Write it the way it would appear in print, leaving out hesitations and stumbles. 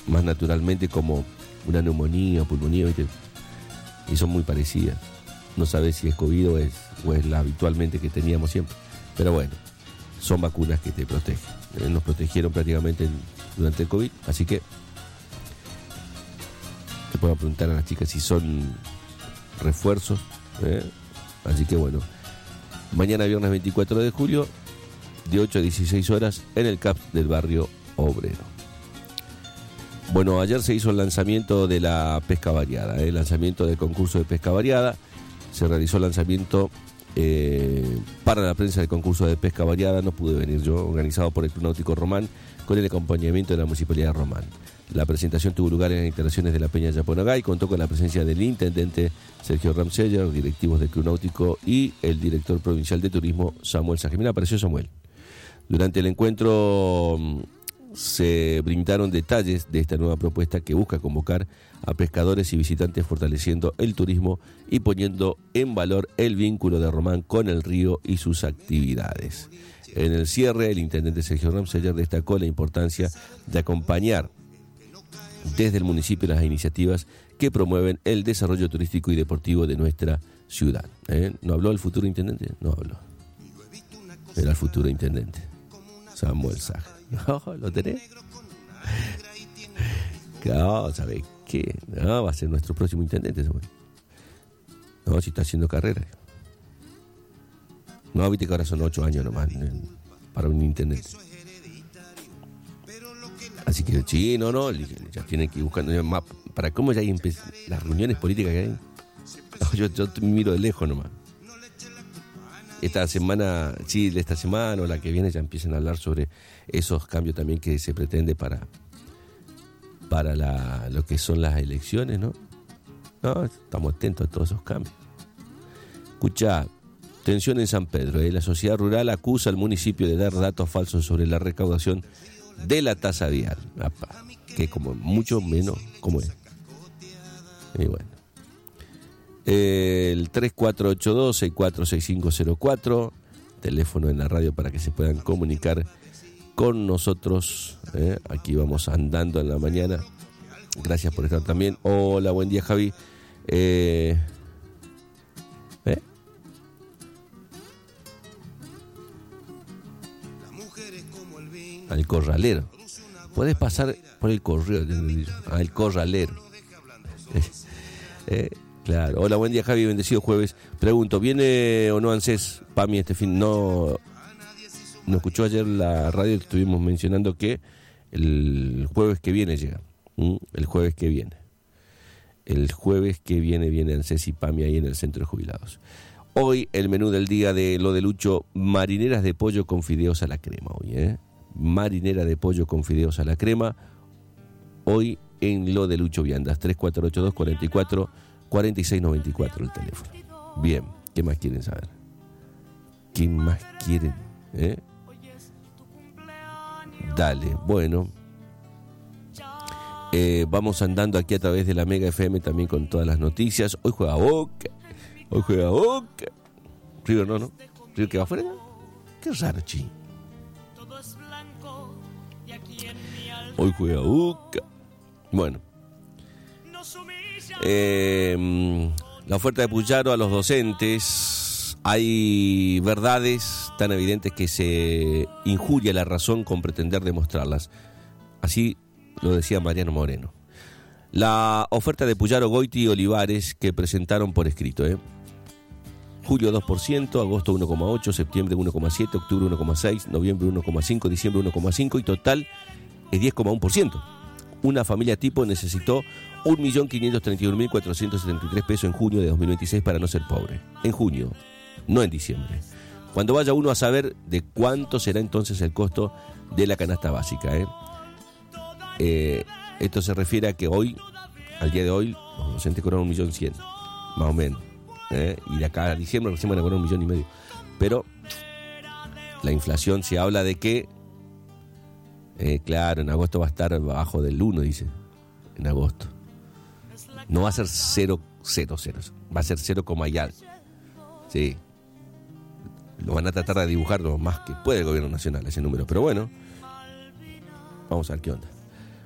más naturalmente como una neumonía o pulmonía, ¿viste? Y son muy parecidas. No sabes si es COVID o es la habitualmente que teníamos siempre. Pero bueno, son vacunas que te protegen. Nos protegieron prácticamente durante el COVID, así que te puedo preguntar a las chicas si son refuerzos. Así que bueno, mañana viernes 24 de julio, de 8 a 16 horas, en el CAP del barrio Obrero. Bueno, ayer se hizo el lanzamiento de la pesca variada, el lanzamiento del concurso de pesca variada. Se realizó el lanzamiento para la prensa del concurso de pesca variada. No pude venir yo, organizado por el Club Náutico Román, con el acompañamiento de la Municipalidad de Román. La presentación tuvo lugar en las instalaciones de la Peña Yaponagá y contó con la presencia del intendente Sergio Ramseller, directivos del Club Náutico y el director provincial de turismo Samuel Sajimena. Apareció Samuel. Durante el encuentro se brindaron detalles de esta nueva propuesta que busca convocar a pescadores y visitantes, fortaleciendo el turismo y poniendo en valor el vínculo de Román con el río y sus actividades. En el cierre, el intendente Sergio Ramseller destacó la importancia de acompañar desde el municipio las iniciativas que promueven el desarrollo turístico y deportivo de nuestra ciudad. ¿No habló el futuro intendente? No habló. Era el futuro intendente, Samuel Saja. ¿Lo tenés? No, ¿sabés qué? No, va a ser nuestro próximo intendente, Samuel. No, si está haciendo carrera. No, viste que ahora son 8 años nomás para un intendente. Así que sí, no, ya tienen que ir buscando más. ¿Para cómo ya hay las reuniones políticas que hay? No, yo miro de lejos nomás. Esta semana o la que viene ya empiezan a hablar sobre esos cambios también que se pretende para lo que son las elecciones, ¿no? No, estamos atentos a todos esos cambios. Escuchá, tensión en San Pedro. La sociedad rural acusa al municipio de dar datos falsos sobre la recaudación de la tasa vial, que como mucho menos como es. Y bueno, el 3482-646504, teléfono en la radio para que se puedan comunicar con nosotros. Aquí vamos andando en la mañana. Gracias por estar también. Hola, buen día, Javi. Al corralero. Podés pasar por el correo. Al corralero. Claro. Hola, buen día, Javi. Bendecido jueves. Pregunto, ¿viene o no ANSES PAMI este fin? No escuchó ayer la radio que estuvimos mencionando que el jueves que viene llega. El jueves que viene. El jueves que viene ANSES y PAMI ahí en el centro de jubilados. Hoy el menú del día de Lo de Lucho, marineras de pollo con fideos a la crema. Hoy, marinera de pollo con fideos a la crema. Hoy en Lo de Lucho Viandas. 3482-44-4694 el teléfono. Bien, ¿qué más quieren saber? ¿Qué más quieren? Dale, bueno. Vamos andando aquí a través de la Mega FM también con todas las noticias. Hoy juega Boca. River no. River que va afuera. Qué raro, chi. Hoy juega Boca. Bueno. La oferta de Puyaro a los docentes. Hay verdades tan evidentes que se injuria la razón con pretender demostrarlas. Así lo decía Mariano Moreno. La oferta de Puyaro, Goiti y Olivares que presentaron por escrito. Julio 2%, agosto 1,8%, septiembre 1,7%, octubre 1,6%, noviembre 1,5%, diciembre 1,5% y total es 10,1%. Una familia tipo necesitó 1.531.473 pesos en junio de 2026 para no ser pobre. En junio, no en diciembre. Cuando vaya uno a saber de cuánto será entonces el costo de la canasta básica. Esto se refiere a que hoy, al día de hoy, los docentes cobran 1.100.000, más o menos. Y de acá a diciembre recién van a cobrar 1,5 millones. Pero la inflación se habla de que, claro, en agosto va a estar bajo del 1, dice. En agosto. No va a ser 0,00, va a ser 0, y algo. Sí. Lo van a tratar de dibujar lo más que puede el gobierno nacional, ese número. Pero bueno, vamos a ver qué onda.